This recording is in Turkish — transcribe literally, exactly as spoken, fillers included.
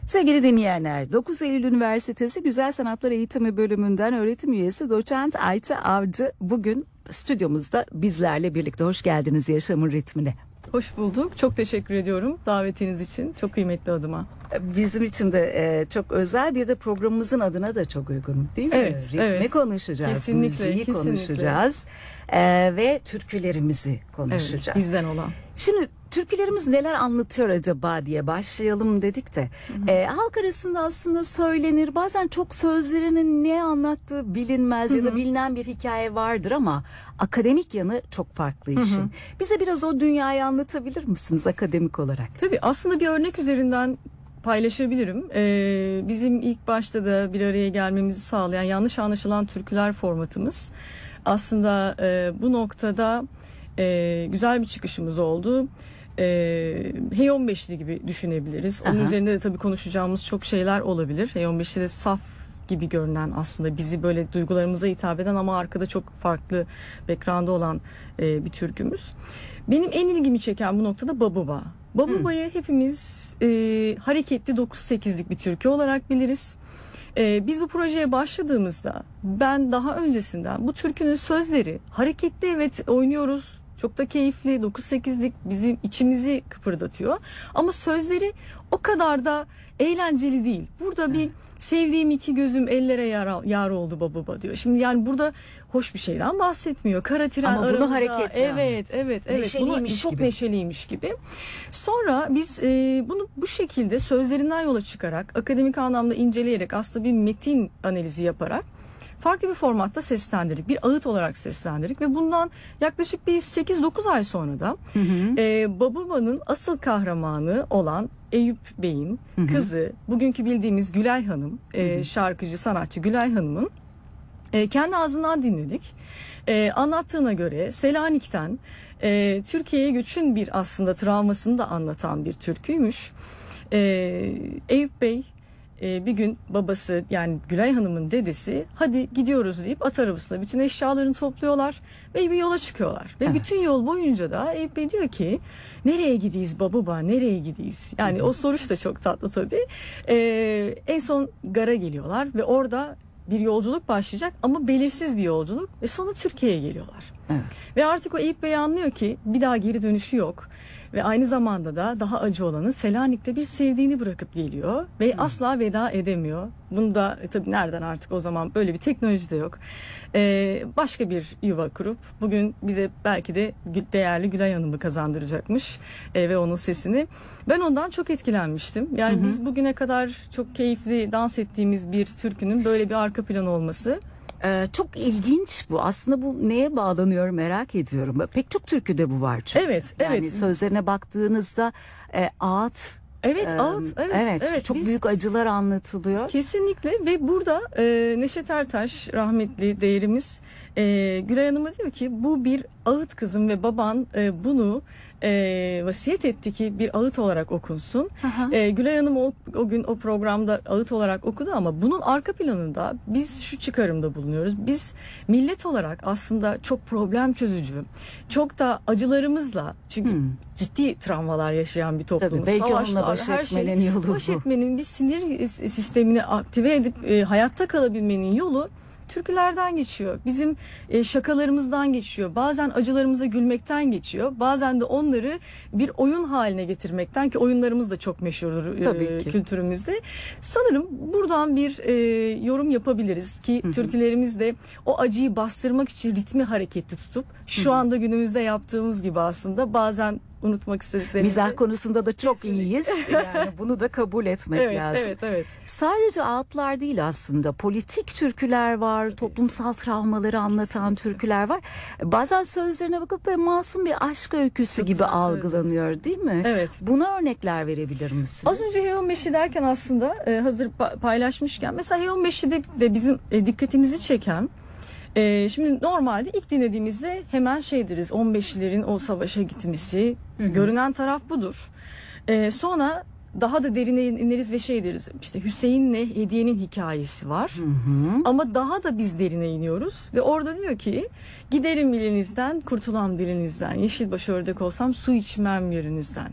Sevgili dinleyenler, dokuz Eylül Üniversitesi Güzel Sanatlar Eğitimi Bölümünden öğretim üyesi doçent Ayça Avcı bugün stüdyomuzda bizlerle birlikte. Hoş geldiniz Yaşamın Ritmine. Hoş bulduk. Çok teşekkür ediyorum davetiniz için. Çok kıymetli adıma. Bizim için de e, çok özel, bir de programımızın adına da çok uygun değil mi? Evet, Ritmi evet. konuşacağız, Kesinlikle, müziği kesinlikle. konuşacağız e, ve türkülerimizi konuşacağız. Evet, bizden olan. Şimdi türkülerimiz neler anlatıyor acaba diye başlayalım dedik de e, halk arasında aslında söylenir, bazen çok sözlerinin ne anlattığı bilinmez, hı hı, ya da bilinen bir hikaye vardır ama akademik yanı çok farklı işin. Hı hı. Bize biraz o dünyayı anlatabilir misiniz akademik olarak? Tabii, aslında bir örnek üzerinden paylaşabilirim. Ee, bizim ilk başta da bir araya gelmemizi sağlayan yanlış anlaşılan türküler formatımız aslında e, bu noktada e, güzel bir çıkışımız oldu. Ee, Hey on beşli gibi düşünebiliriz. Onun Aha. üzerinde de tabii konuşacağımız çok şeyler olabilir. Hey on beşli de saf gibi görünen, aslında bizi böyle duygularımıza hitap eden ama arkada çok farklı background'ı olan e, bir türkümüz. Benim en ilgimi çeken bu noktada Bababa. Bababa'yı hmm. hepimiz e, hareketli dokuz sekizlik bir türkü olarak biliriz. E, biz bu projeye başladığımızda ben daha öncesinden bu türkünün sözleri hareketli, evet oynuyoruz. Çok da keyifli, dokuz sekizlik bizim içimizi kıpırdatıyor. Ama sözleri o kadar da eğlenceli değil. Burada bir sevdiğim iki gözüm ellere yar, yar oldu bababa diyor. Şimdi yani burada hoş bir şeyden bahsetmiyor. Kara tren ama aramıza. Bunu hareketli. Evet, evet, evet. Neşeliymiş çok gibi. neşeliymiş gibi. Sonra biz e, bunu bu şekilde sözlerinden yola çıkarak, akademik anlamda inceleyerek, aslında bir metin analizi yaparak farklı bir formatta seslendirdik. Bir ağıt olarak seslendirdik ve bundan yaklaşık bir sekiz dokuz ay sonra da hı hı. E, Bababa'nın asıl kahramanı olan Eyüp Bey'in hı hı. kızı, bugünkü bildiğimiz Gülay Hanım, e, hı hı. şarkıcı, sanatçı Gülay Hanım'ın e, kendi ağzından dinledik. E, anlattığına göre Selanik'ten e, Türkiye'ye göçün bir aslında travmasını da anlatan bir türküymüş. E, Eyüp Bey bir gün babası, yani Gülay Hanım'ın dedesi, hadi gidiyoruz deyip at arabasına bütün eşyalarını topluyorlar ve bir yola çıkıyorlar. Ve evet. bütün yol boyunca da Eyüp Bey diyor ki, nereye gidiyiz bababa, nereye gidiyiz? Yani o soruş da çok tatlı tabii. Ee, en son gara geliyorlar ve orada bir yolculuk başlayacak ama belirsiz bir yolculuk ve sonra Türkiye'ye geliyorlar. Evet. Ve artık o Eyüp Bey anlıyor ki bir daha geri dönüşü yok. Ve aynı zamanda da daha acı olanı, Selanik'te bir sevdiğini bırakıp geliyor ve hmm. asla veda edemiyor. Bunu da tabii nereden, artık o zaman böyle bir teknoloji de yok. Ee, başka bir yuva kurup bugün bize belki de değerli Gülay Hanım'ı kazandıracakmış ee, ve onun sesini. Ben ondan çok etkilenmiştim. Yani hmm. biz bugüne kadar çok keyifli dans ettiğimiz bir türkünün böyle bir arka planı olması. Ee, çok ilginç bu. Aslında bu neye bağlanıyor merak ediyorum. Pek çok türküde bu var çünkü. Evet, yani evet. Sözlerine baktığınızda e, ağıt. Evet, e, ağıt. Evet, evet, evet. Çok Biz, büyük acılar anlatılıyor. Kesinlikle ve burada e, Neşet Ertaş, rahmetli değerimiz, e, Gülay Hanım'a diyor ki, bu bir ağıt kızım ve baban e, bunu e, vasiyet etti ki bir ağıt olarak okunsun. E, Gülay Hanım o, o gün o programda ağıt olarak okudu ama bunun arka planında biz şu çıkarımda bulunuyoruz. Biz millet olarak aslında çok problem çözücü, çok da acılarımızla, çünkü hmm. ciddi travmalar yaşayan bir toplumuz. Tabii, belki onunla baş etmenin yolu bu. Baş etmenin, bir sinir sistemini aktive edip e, hayatta kalabilmenin yolu türkülerden geçiyor. Bizim e, şakalarımızdan geçiyor. Bazen acılarımıza gülmekten geçiyor. Bazen de onları bir oyun haline getirmekten, ki oyunlarımız da çok meşhurdur e, kültürümüzde. Sanırım buradan bir e, yorum yapabiliriz ki hı hı. türkülerimiz de o acıyı bastırmak için ritmi hareketli tutup şu hı hı. anda günümüzde yaptığımız gibi aslında bazen unutmak istediklerimizi. Mizah konusunda da çok kesinlikle iyiyiz. Yani bunu da kabul etmek evet, lazım. Evet, evet. Sadece ağıtlar değil aslında. Politik türküler var, toplumsal travmaları anlatan kesinlikle türküler var. Bazen sözlerine bakıp böyle masum bir aşk öyküsü çok gibi algılanıyor, değil mi? Evet. Buna örnekler verebilir misiniz? Az önce Hey on beşi derken aslında e, hazır paylaşmışken, mesela Hey on beşide de bizim e, dikkatimizi çeken, Ee, şimdi normalde ilk dinlediğimizde hemen şey deriz, on beşlilerin o savaşa gitmesi, hı hı. görünen taraf budur. Ee, sonra daha da derine ineriz ve şey deriz, işte Hüseyin'le Hediye'nin hikayesi var. Hı hı. Ama daha da biz derine iniyoruz ve orada diyor ki, giderim elinizden, kurtulam dilinizden, yeşilbaşı ördek olsam su içmem yerinizden.